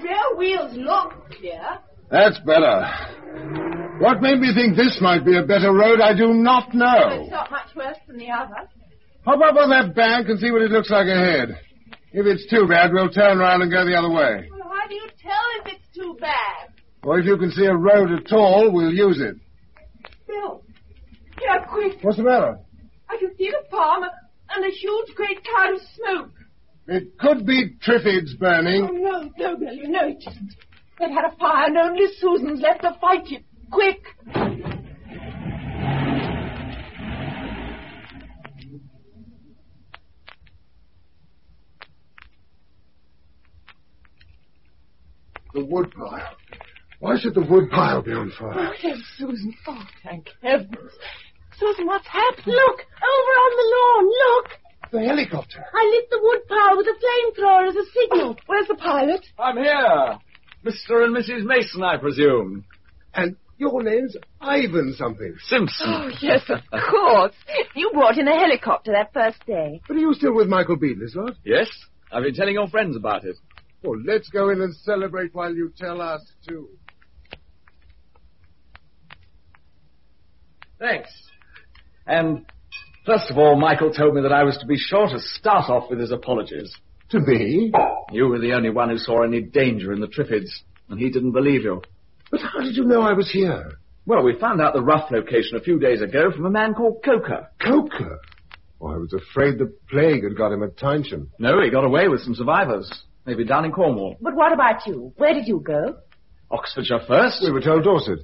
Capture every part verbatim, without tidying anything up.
rear wheel's not clear. That's better. What made me think this might be a better road, I do not know. Well, it's not much worse than the other. Hop up on that bank and see what it looks like ahead. If it's too bad, we'll turn around and go the other way. Well, how do you tell if it's too bad? Or if you can see a road at all, we'll use it. Bill, here, quick. What's the matter? I can see the farm and a huge, great cloud of smoke. It could be Triffids burning. Oh, no, no, Bill, you know it isn't. They've had a fire and only Susan's left to fight it. Quick! The wood pile. Why should the wood pile be on fire? Oh, there's Susan. Oh, thank heavens. Susan, what's happened? Look, over on the lawn, look. The helicopter. I lit the wood pile with a flamethrower as a signal. Where's the pilot? I'm here. Mister and Missus Mason, I presume. And your name's Ivan something. Simpson. Oh, yes, of course. You brought in a helicopter that first day. But are you still with Michael Beadley's lot? Yes, I've been telling your friends about it. Well, let's go in and celebrate while you tell us, too. Thanks. And first of all, Michael told me that I was to be sure to start off with his apologies. To me? You were the only one who saw any danger in the Triffids, and he didn't believe you. But how did you know I was here? Well, we found out the rough location a few days ago from a man called Coker. Coker? Oh, I was afraid the plague had got him at Tyneston. No, he got away with some survivors. Maybe down in Cornwall. But what about you? Where did you go? Oxfordshire first. We were told Dorset.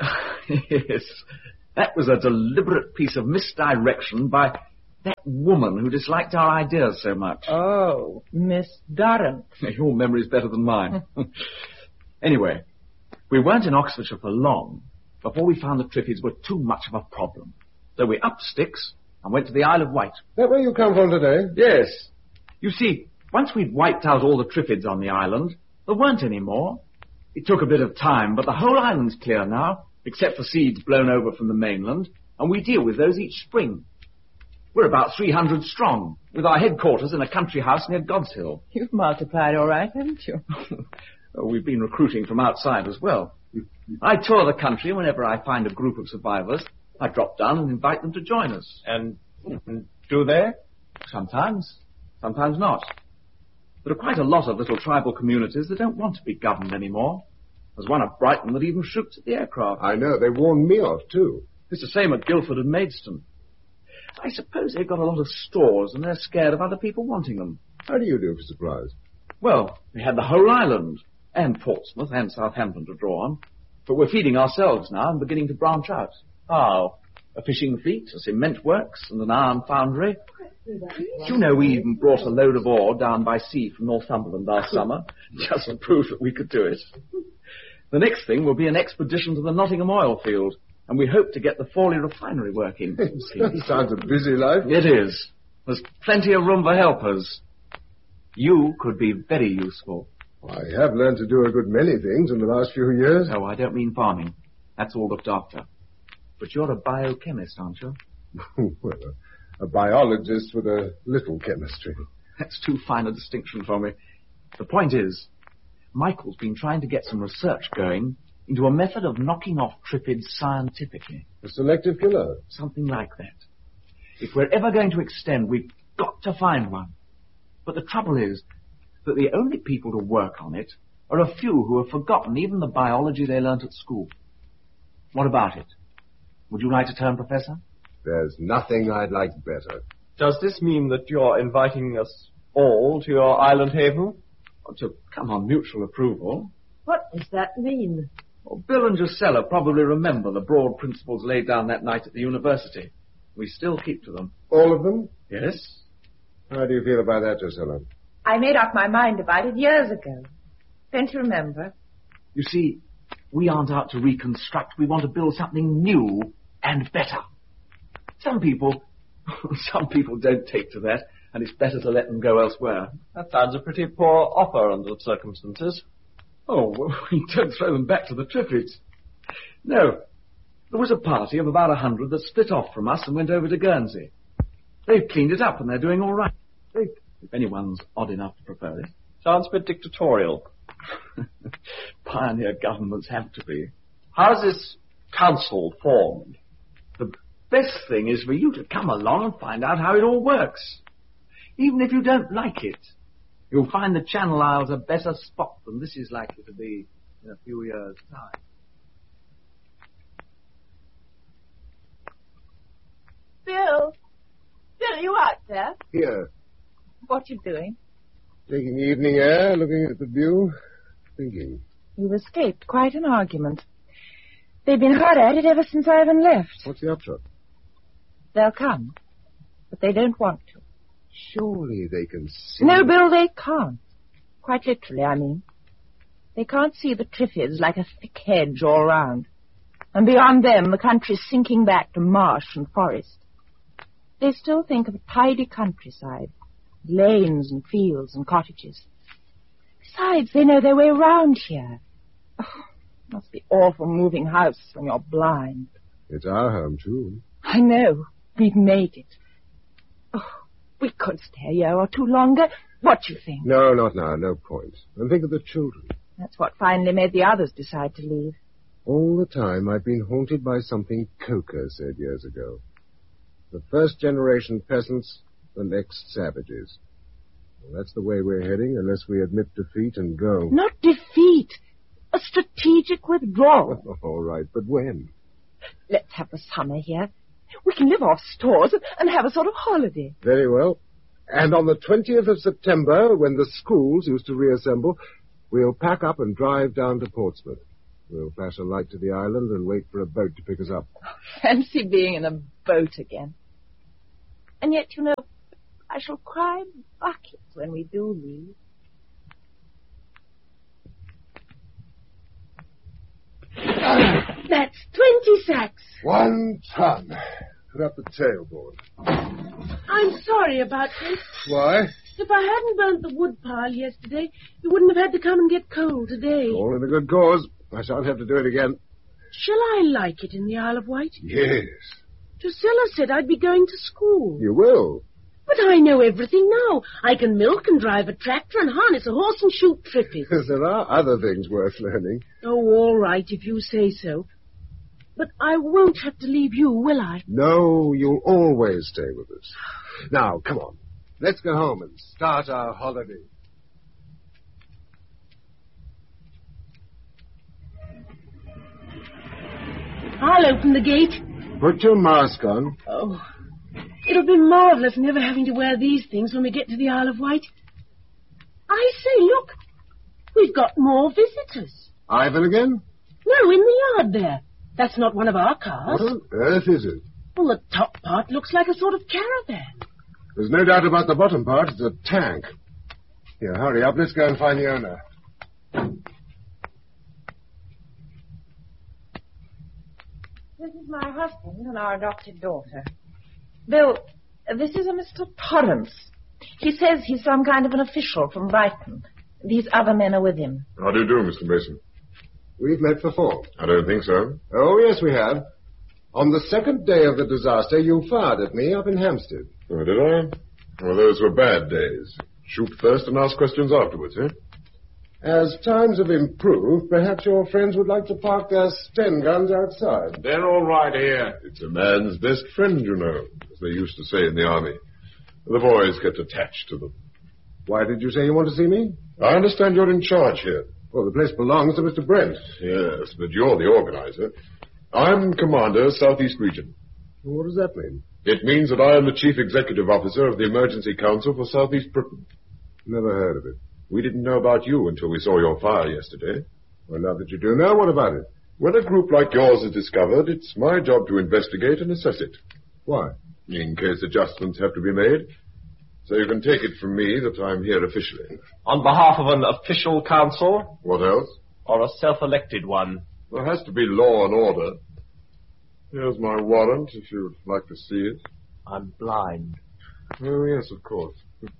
Yes. That was a deliberate piece of misdirection by that woman who disliked our ideas so much. Oh, Miss Durrant. Your memory's better than mine. Anyway, we weren't in Oxfordshire for long before we found the Triffids were too much of a problem. So we upped sticks and went to the Isle of Wight. That where you come from today? Yes. You see, once we'd wiped out all the Triffids on the island, there weren't any more. It took a bit of time, but the whole island's clear now, except for seeds blown over from the mainland, and we deal with those each spring. We're about three hundred strong, with our headquarters in a country house near God's Hill. You've multiplied all right, haven't you? We've been recruiting from outside as well. I tour the country whenever I find a group of survivors. I drop down and invite them to join us. And do they? Sometimes. Sometimes not. There are quite a lot of little tribal communities that don't want to be governed anymore. There's one at Brighton that even shoots at the aircraft. I know. They warned me off, too. It's the same at Guildford and Maidstone. I suppose they've got a lot of stores and they're scared of other people wanting them. How do you do for supplies? Well, we had the whole island, and Portsmouth and Southampton to draw on. But we're feeding ourselves now and beginning to branch out. How? A fishing fleet, a cement works, and an iron foundry. Do you know we even brought a load of ore down by sea from Northumberland last summer, just to prove that we could do it. The next thing will be an expedition to the Nottingham oil field, and we hope to get the Fawley refinery working. That sounds a busy life. It is. There's plenty of room for helpers. You could be very useful. I have learned to do a good many things in the last few years. No, I don't mean farming. That's all looked after. But you're a biochemist, aren't you? Well, a biologist with a little chemistry. That's too fine a distinction for me. The point is, Michael's been trying to get some research going into a method of knocking off Triffids scientifically. A selective killer? Something like that. If we're ever going to extend, we've got to find one. But the trouble is that the only people to work on it are a few who have forgotten even the biology they learnt at school. What about it? Would you like to turn professor? There's nothing I'd like better. Does this mean that you're inviting us all to your island haven? Oh, to come on mutual approval. What does that mean? Well, Bill and Drusilla probably remember the broad principles laid down that night at the university. We still keep to them. All of them? Yes. How do you feel about that, Drusilla? I made up my mind about it years ago. Don't you remember? You see, we aren't out to reconstruct. We want to build something new and better. Some people, some people don't take to that, and it's better to let them go elsewhere. That sounds a pretty poor offer under the circumstances. Oh, well, we don't throw them back to the Triffids. No. There was a party of about a hundred that split off from us and went over to Guernsey. They've cleaned it up and they're doing all right. They, if anyone's odd enough to prefer it. Sounds a bit dictatorial. Pioneer governments have to be. How's this council formed? The best thing is for you to come along and find out how it all works. Even if you don't like it, you'll find the Channel Isles a better spot than this is likely to be in a few years' time. Bill! Bill, you out there? Here. What you doing? Taking evening air, looking at the view, thinking. You've escaped quite an argument. They've been hard at it ever since Ivan left. What's the upshot? They'll come, but they don't want to. Surely they can see... No, Bill, they can't. Quite literally, I mean. They can't see the Triffids like a thick hedge all round. And beyond them, the country's sinking back to marsh and forest. They still think of a tidy countryside, lanes and fields and cottages. Besides, they know their way around here. Oh, it must be awful moving house when you're blind. It's our home, too. I know. We've made it. Oh, we could stay a year or two longer. What do you think? No, not now. No point. And think of the children. That's what finally made the others decide to leave. All the time I've been haunted by something Coker said years ago. The first generation peasants, the next savages. Well, that's the way we're heading unless we admit defeat and go. Not defeat. A strategic withdrawal. All right, but when? Let's have the summer here. We can live off stores and have a sort of holiday. Very well. And on the twentieth of September, when the schools used to reassemble, we'll pack up and drive down to Portsmouth. We'll flash a light to the island and wait for a boat to pick us up. Fancy being in a boat again. And yet, you know, I shall cry buckets when we do leave. That's twenty sacks. One ton. Put up the tailboard. I'm sorry about this. Why? If I hadn't burnt the wood pile yesterday, you wouldn't have had to come and get coal today. All in a good cause. I shan't have to do it again. Shall I like it in the Isle of Wight? Yes. Drusilla said I'd be going to school. You will. But I know everything now. I can milk and drive a tractor and harness a horse and shoot Triffids. There are other things worth learning. Oh, all right, if you say so. But I won't have to leave you, will I? No, you'll always stay with us. Now, come on. Let's go home and start our holiday. I'll open the gate. Put your mask on. Oh, it'll be marvelous never having to wear these things when we get to the Isle of Wight. I say, look, we've got more visitors. Ivan again? No, in the yard there. That's not one of our cars. What on earth is it? Well, the top part looks like a sort of caravan. There's no doubt about the bottom part. It's a tank. Here, hurry up. Let's go and find the owner. This is my husband and our adopted daughter. Bill, this is a Mister Torrance. He says he's some kind of an official from Brighton. These other men are with him. How do you do, Mister Mason? We've met before. I don't think so. Oh, yes, we have. On the second day of the disaster, you fired at me up in Hampstead. Oh, did I? Well, those were bad days. Shoot first and ask questions afterwards, eh? As times have improved, perhaps your friends would like to park their Sten guns outside. They're all right here. It's a man's best friend, you know, as they used to say in the army. The boys get attached to them. Why did you say you want to see me? I understand you're in charge here. Well, the place belongs to Mister Brent. Yes, but you're the organizer. I'm commander, Southeast Region. What does that mean? It means that I am the chief executive officer of the Emergency Council for Southeast Britain. Never heard of it. We didn't know about you until we saw your fire yesterday. Well, now that you do know, what about it? When a group like yours is discovered, it's my job to investigate and assess it. Why? In case adjustments have to be made. So you can take it from me that I'm here officially. On behalf of an official council? What else? Or a self-elected one? There has to be law and order. Here's my warrant, if you'd like to see it. I'm blind. Oh, yes, of course.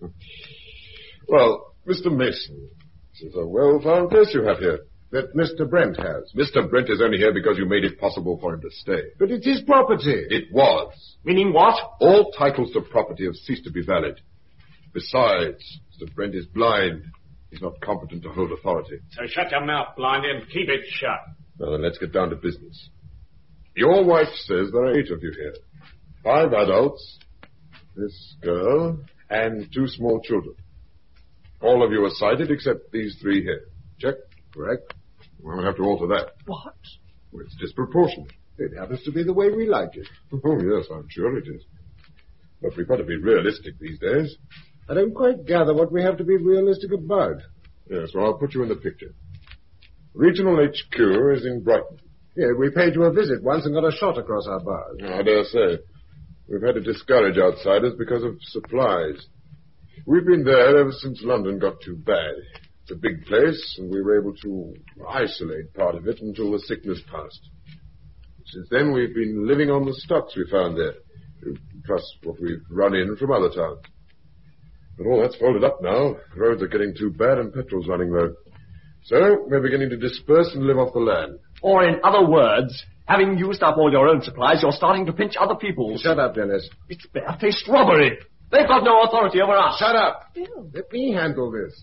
Well, Mister Mason, this is a well-found place you have here. That Mister Brent has. Mister Brent is only here because you made it possible for him to stay. But it's his property. It was. Meaning what? All titles to property have ceased to be valid. Besides, Mister Brent is blind. He's not competent to hold authority. So shut your mouth, Blindy, and keep it shut. Now then, let's get down to business. Your wife says there are eight of you here. Five adults, this girl, and two small children. All of you are sighted except these three here. Check? Correct. We'll have to alter that. What? Well, it's disproportionate. It happens to be the way we like it. Oh, yes, I'm sure it is. But we've got to be realistic these days. I don't quite gather what we have to be realistic about. Yes, well, I'll put you in the picture. Regional H Q is in Brighton. Yeah, we paid you a visit once and got a shot across our bars. I dare say. We've had to discourage outsiders because of supplies. We've been there ever since London got too bad. It's a big place, and we were able to isolate part of it until the sickness passed. Since then, we've been living on the stocks we found there, plus what we've run in from other towns. But all that's folded up now. Roads are getting too bad and petrol's running low. So, we're beginning to disperse and live off the land. Or in other words, having used up all your own supplies, you're starting to pinch other people's. Shut up, Dennis. It's barefaced robbery. They've got no authority over us. Shut up. Bill. Let me handle this.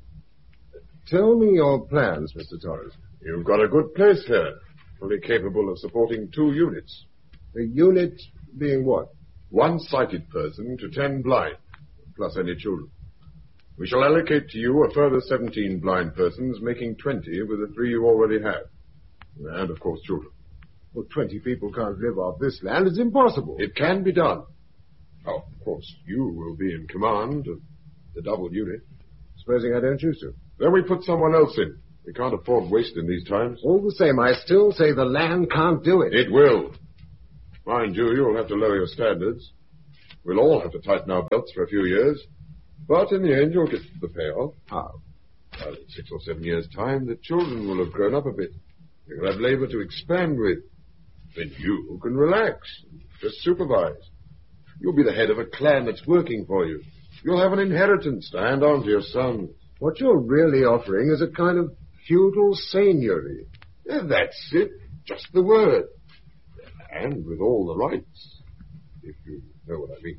Tell me your plans, Mister Torres. You've got a good place here, fully capable of supporting two units. The unit being what? One sighted person to ten blind, plus any children. We shall allocate to you a further seventeen blind persons, making twenty with the three you already have. And, of course, children. Well, twenty people can't live off this land. It's impossible. It can be done. Oh, of course, you will be in command of the double unit. Supposing I don't choose to. Then we put someone else in. We can't afford waste in these times. All the same, I still say the land can't do it. It will. Mind you, you'll have to lower your standards. We'll all have to tighten our belts for a few years. But in the end, you'll get the payoff. How? Well, in six or seven years' time, the children will have grown up a bit. You'll have labor to expand with. Then you can relax. Just supervise. You'll be the head of a clan that's working for you. You'll have an inheritance to hand on to your sons. What you're really offering is a kind of feudal seigneury. Yeah, that's it. Just the word. And with all the rights. If you know what I mean.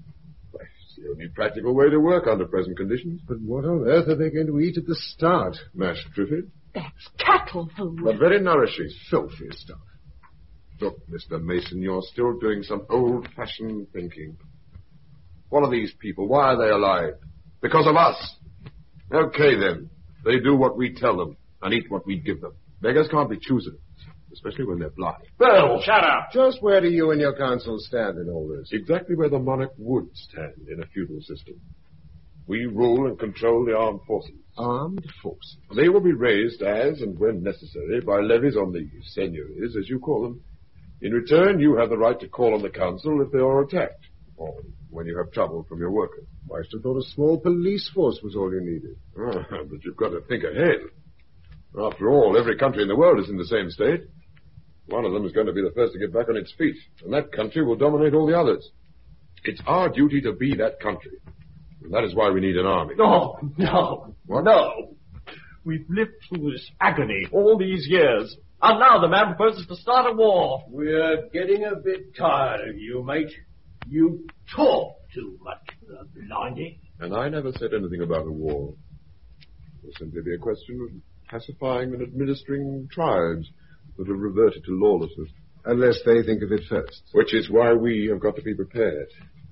It's the only practical way to work under present conditions. But what on earth are they going to eat at the start? Mashed triffid. That's cattle food. But very nourishing. Filthy stuff. Look, Mister Mason, you're still doing some old-fashioned thinking. What are these people? Why are they alive? Because of us. Okay, then. They do what we tell them and eat what we give them. Beggars can't be choosers, especially when they're blind. Bill, shut up. Just where do you and your council stand in all this? Exactly where the monarch would stand in a feudal system. We rule and control the armed forces. Armed forces? They will be raised as and when necessary by levies on the seigneuries, as you call them. In return, you have the right to call on the council if they are attacked, or when you have trouble from your workers. I should have thought a small police force was all you needed. Ah, but you've got to think ahead. After all, every country in the world is in the same state. One of them is going to be the first to get back on its feet, and that country will dominate all the others. It's our duty to be that country, and that is why we need an army. No, no, What? no. We've lived through this agony all these years, and now the man proposes to start a war. We're getting a bit tired of you, mate. You talk too much, uh, Blindy. And I never said anything about a war. It will simply be a question of pacifying and administering tribes that have reverted to lawlessness. Unless they think of it first. Which is why we have got to be prepared.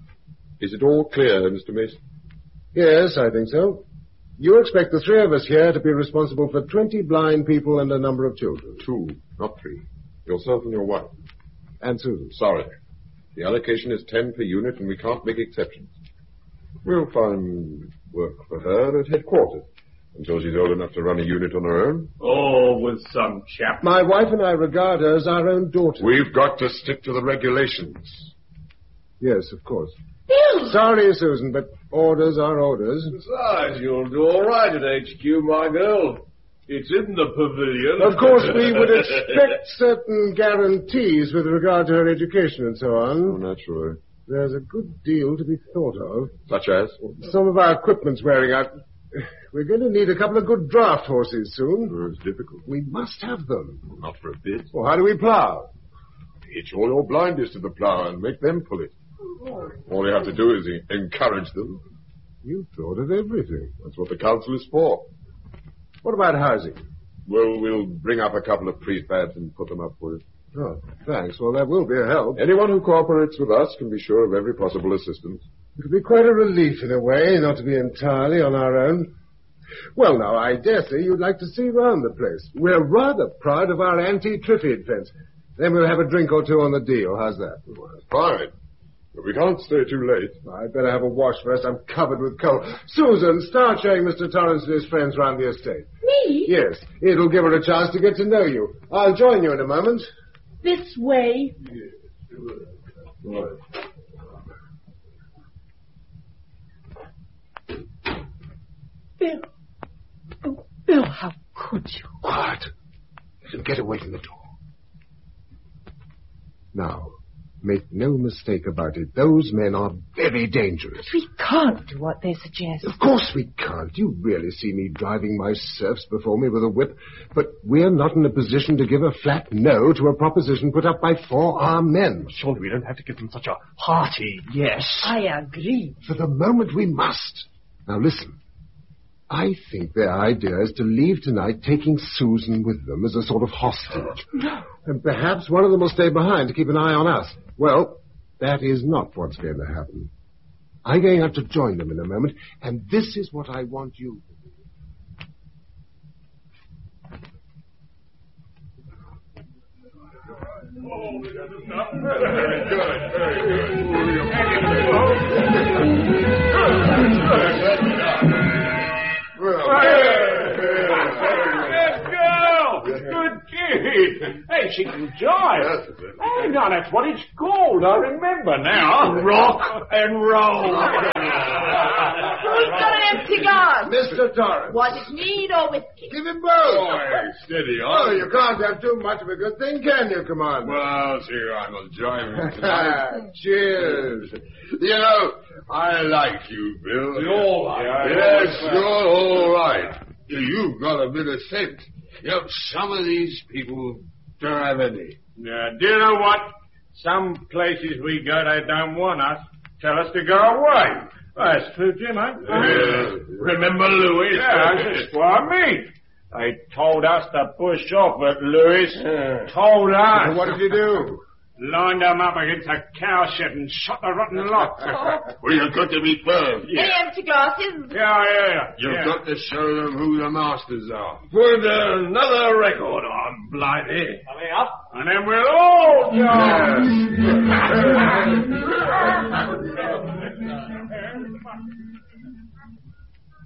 Is it all clear, Mister Mason? Yes, I think so. You expect the three of us here to be responsible for twenty blind people and a number of children. Two, not three. Yourself and your wife. And Susan. Sorry. The allocation is ten per unit, and we can't make exceptions. We'll find work for her at headquarters until she's old enough to run a unit on her own. Oh, with some chap. My wife and I regard her as our own daughter. We've got to stick to the regulations. Yes, of course. Bill! Sorry, Susan, but orders are orders. Besides, you'll do all right at H Q, my girl. It's in the pavilion. Of course, we would expect certain guarantees with regard to her education and so Oh, on. naturally. There's a good deal to be thought of. Such as? Some of our equipment's wearing out. We're going to need a couple of good draft horses soon. Oh, it's difficult. We must have them. Not for a bit. Well, how do we plough? Hitch all your blinders to the plough and make them pull it. All you have to do is encourage them. You thought of everything. That's what the council is for. What about housing? Well, we'll bring up a couple of priest beds and put them up for you. Oh, thanks. Well, that will be a help. Anyone who cooperates with us can be sure of every possible assistance. It'll be quite a relief in a way, not to be entirely on our own. Well, now, I dare say you'd like to see round the place. We're rather proud of our anti-Triffid fence. Then we'll have a drink or two on the deal. How's that? Well, fine. But we can't stay too late. I'd better have a wash first. I'm covered with coal. Susan, start showing Mister Torrance and his friends round the estate. Me? Yes. It'll give her a chance to get to know you. I'll join you in a moment. This way. Right. Bill. Oh, Bill, how could you? Quiet. Let him get away from the door. Now, make no mistake about it. Those men are very dangerous. We can't do what they suggest. Of course we can't. You really see me driving my serfs before me with a whip. But we're not in a position to give a flat no to a proposition put up by four armed men. Surely we don't have to give them such a hearty yes. I agree. For the moment we must. Now listen. I think their idea is to leave tonight taking Susan with them as a sort of hostage. No. And perhaps one of them will stay behind to keep an eye on us. Well, that is not what's going to happen. I'm going out to join them in a moment, and this is what I want you to do. Oh, very good, very good. Good girl! Good kid! Hey, she can jive. Hang on, that's what it's called. I remember now. Rock and roll. Who's got an empty glass? Mister Torrance. Was it mead or whiskey? Give him both. Boy, steady Oh, on. you can't have too much of a good thing, can you, Commander? Well, see, I'm a driving tonight. Cheers. You know, I like you, Bill. You're all right. Yes, you're all right. You've got a bit of sense. You know, some of these people don't have any. Yeah, do you know what? Some places we go, they don't want us. Tell us to go away. That's true, Jim, eh? Yeah. Remember Louis? Yeah, that's what I mean. They told us to push off, but Louis told us. What did you do? Lined them up against a cowshed and shot the rotten lot. Well, you've got to be firm. Any empty glasses? Yeah, yeah, yeah. You've yeah. got to show them who the masters are. Put another record on, Blighty. Coming up. And then we'll all go.